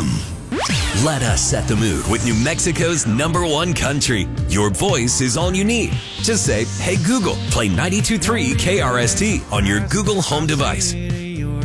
Let us set the mood with New Mexico's #1 country. Your voice is all you need. Just say, "Hey Google, play 92.3 KRST on your Google Home device."